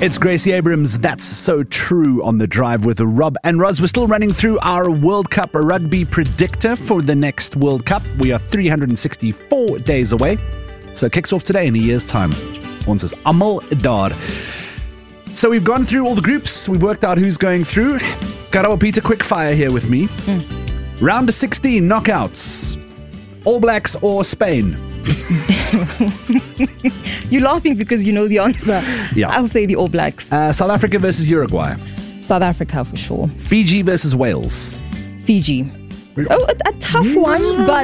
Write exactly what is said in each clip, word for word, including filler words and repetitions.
It's Gracie Abrams, That's So True on The Drive with Rob and Roz. We're still running through our World Cup rugby predictor for the next World Cup. We are three hundred sixty-four days away. So it kicks off today in a year's time. Ons is almal daar. So we've gone through all the groups. We've worked out who's going through. Karabo Peter, quick fire here with me. Mm. Round of sixteen knockouts. All Blacks or Spain? You're laughing because you know the answer. Yeah. I'll say the All Blacks. Uh, South Africa versus Uruguay. South Africa for sure. Fiji versus Wales. Fiji. Oh, a, a tough one, but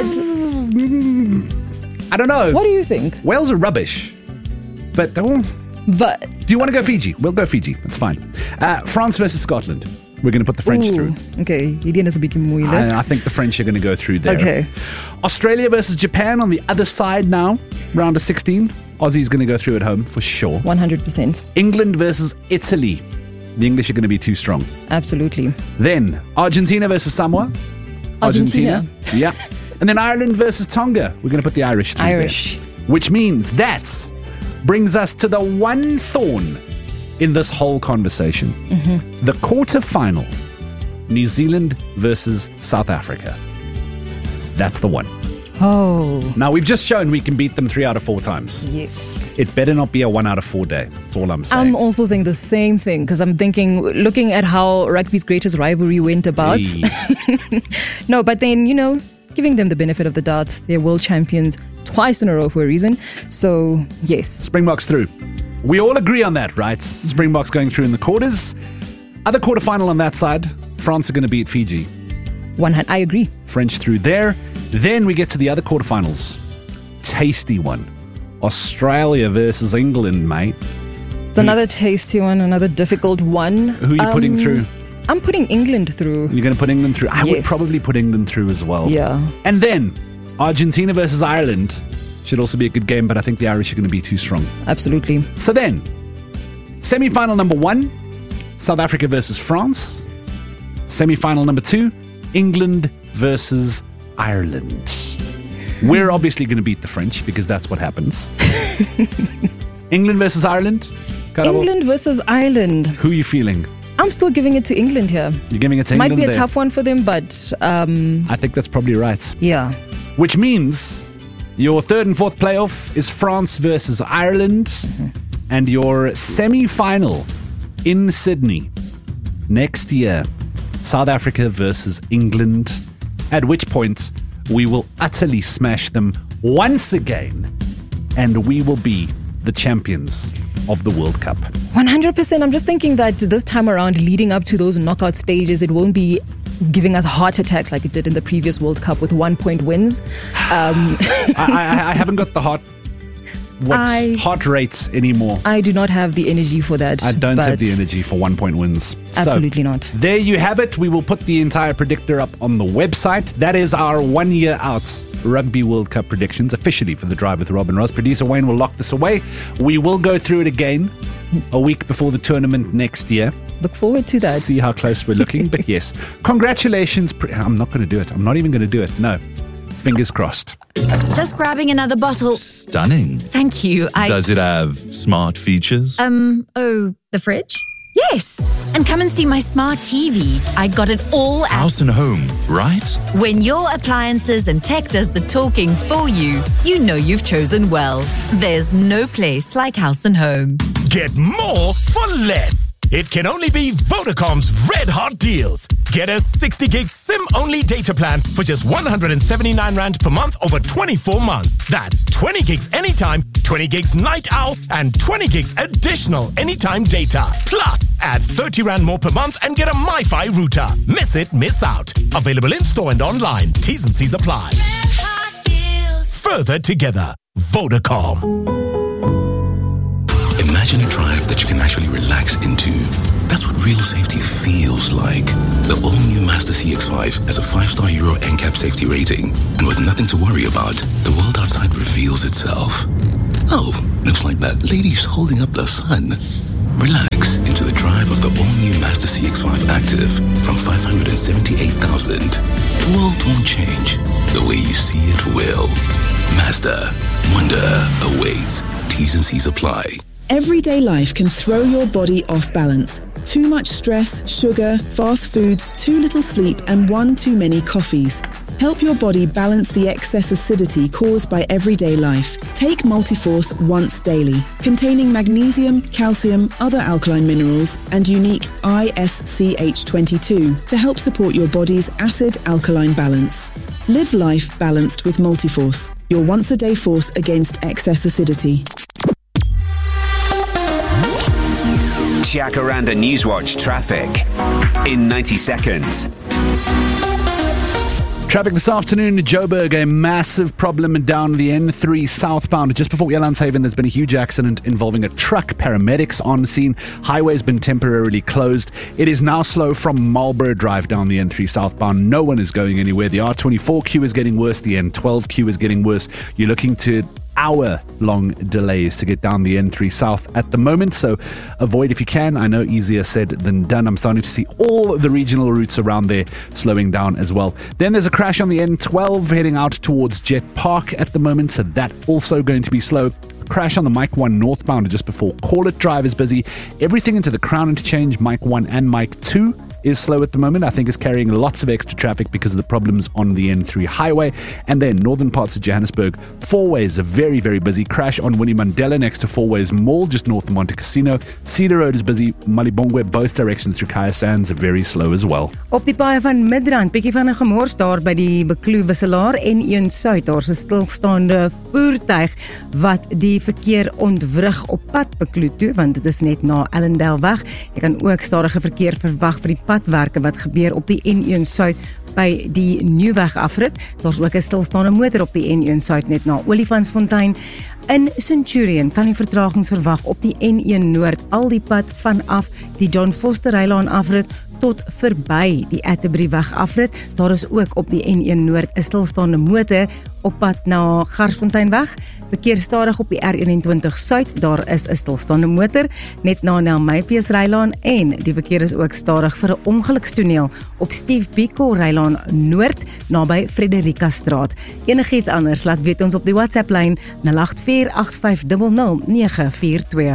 I don't know. What do you think? Wales are rubbish. But, oh, but do you want to go Fiji? We'll go Fiji. That's fine. Uh, France versus Scotland. We're going to put the French ooh, through. Okay. I, I think the French are going to go through there. Okay. Australia versus Japan on the other side now. Round of sixteen. Aussie's going to go through at home for sure. one hundred percent. England versus Italy. The English are going to be too strong. Absolutely. Then Argentina versus Samoa. Argentina. Argentina. Yeah. And then Ireland versus Tonga. We're going to put the Irish through Irish. there. Which means that brings us to the one thorn in this whole conversation. Mm-hmm. The quarterfinal. New Zealand versus South Africa. That's the one. Oh. Now, we've just shown we can beat them three out of four times. Yes. It better not be a one out of four day. That's all I'm saying. I'm also saying the same thing because I'm thinking, looking at how rugby's greatest rivalry went about. Hey. No, but then, you know, giving them the benefit of the doubt. They're world champions twice in a row for a reason. So, yes. Springboks through. We all agree on that, right? Springboks going through in the quarters. Other quarterfinal on that side, France are going to beat Fiji. One hand, I agree. French through there. Then we get to the other quarterfinals. Tasty one. Australia versus England, mate. It's another tasty one, another difficult one. Who are you um, putting through? I'm putting England through. You're going to put England through? I yes. would probably put England through as well. Yeah. And then Argentina versus Ireland. Should also be a good game, but I think the Irish are going to be too strong. Absolutely. So then, semi-final number one, South Africa versus France. Semi-final number two, England versus Ireland. We're obviously going to beat the French because that's what happens. England versus Ireland. Karabo. England versus Ireland. Who are you feeling? I'm still giving it to England here. You're giving it to Might England? Might be a there. tough one for them, but um, I think that's probably right. Yeah. Which means your third and fourth playoff is France versus Ireland, mm-hmm. and your semi-final in Sydney next year, South Africa versus England, at which point we will utterly smash them once again, and we will be the champions of the World Cup. one hundred percent. I'm just thinking that this time around, leading up to those knockout stages, it won't be giving us heart attacks like it did in the previous World Cup with one-point wins. Um, I, I, I haven't got the heart what I, heart rate anymore. I do not have the energy for that. I don't have the energy for one-point wins. Absolutely so, not. There you have it. We will put the entire predictor up on the website. That is our one-year out Rugby World Cup predictions officially for The Drive with Rob and Roz. Producer Wayne will lock this away. We will go through it again a week before the tournament next year. Look forward to that. See how close we're looking. But yes, congratulations. I'm not going to do it. I'm not even going to do it. No. Fingers crossed. Just grabbing another bottle. Stunning. Thank you. I... Does it have smart features? Um, oh, the fridge? Yes. And come and see my smart T V. I got it all at... House and Home, right? When your appliances and tech does the talking for you, you know you've chosen well. There's no place like House and Home. Get more for less. It can only be Vodacom's red hot deals. Get a sixty gig SIM-only data plan for just one hundred seventy-nine rand per month over twenty-four months. That's twenty gigs anytime, twenty gigs night owl, and twenty gigs additional anytime data. Plus, add thirty rand more per month and get a MiFi router. Miss it, miss out. Available in-store and online. T's and C's apply. Red hot deals. Further together. Vodacom. Imagine a drive that you can actually relax into. That's what real safety feels like. The all-new Mazda C X five has a five-star Euro N CAP safety rating. And with nothing to worry about, the world outside reveals itself. Oh, looks like that lady's holding up the sun. Relax into the drive of the all-new Mazda C X five Active from five hundred seventy-eight thousand. The world won't change. The way you see it will. Mazda. Wonder awaits. T's and C's apply. Everyday life can throw your body off balance. Too much stress, sugar, fast food, too little sleep, and one too many coffees. Help your body balance the excess acidity caused by everyday life. Take Multiforce once daily, containing magnesium, calcium, other alkaline minerals, and unique I S C H twenty-two to help support your body's acid-alkaline balance. Live life balanced with Multiforce, your once-a-day force against excess acidity. Jacaranda Newswatch traffic in ninety seconds. Traffic this afternoon in Joburg, a massive problem down the N three southbound. Just before Elandshaven, there's been a huge accident involving a truck. Paramedics on scene. Highway's been temporarily closed. It is now slow from Marlborough Drive down the N three southbound. No one is going anywhere. The R twenty-four queue is getting worse. The N twelve queue is getting worse. You're looking to hour-long delays to get down the N three South at the moment, so avoid if you can. I know easier said than done. I'm starting to see all the regional routes around there slowing down as well. Then there's a crash on the N twelve heading out towards Jet Park at the moment, so that also going to be slow. Crash on the Mike one northbound just before Corlett Drive is busy. Everything into the Crown Interchange, Mike one and Mike two is slow at the moment. I think it's carrying lots of extra traffic because of the problems on the N three highway. And then northern parts of Johannesburg, four ways are very, very busy. Crash on Winnie Mandela next to Four Ways Mall, just north of Monte Casino. Cedar Road is busy. Malibongwe, both directions through Kaya Sands are very slow as well. Op die paaie van Midrand, bietjie van 'n gemors daar by die Bekloo Wisselaar N een Suid. Daar's 'n stilstaande voertuig wat die verkeer ontwrig op pad Bekloo toe, want dit is net na Ellendale weg. Jy kan ook stadige verkeer verwag vir die padwerke wat gebeur op die N een Suid by die Nieuwweg afrit. Daar's ook 'n stilstaande motor op die N een Suid net na Olifantsfontein. In Centurion kan jy vertragings verwag op die N een Noord, al die pad vanaf die John Foster Rylaan afrit tot verby die Atterbury weg afrit. Daar is ook op die N een Noord 'n stilstaande motor op pad na Garsfonteinweg. Verkeer stadig op die R eenentwintig Suid. Daar is 'n stilstaande motor net na Nelmypies Rylaan en die verkeer is ook stadig vir 'n ongelukstoneel op Steve Biko Rylaan Noord naby Frederika Straat. Enigiets anders laat weet ons op die WhatsApp lyn nul agt vier agt vyf nul nul nege vier twee.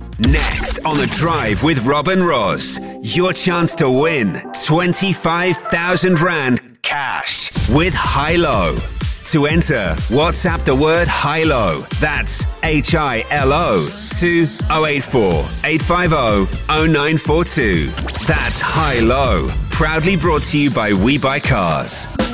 Next on The Drive with Rob and Roz, your chance to win twenty-five thousand rand cash with Hilo. To enter, WhatsApp the word Hilo. That's H I L O to oh eight four, eight five oh, oh nine four two. That's Hilo. Proudly brought to you by We Buy Cars.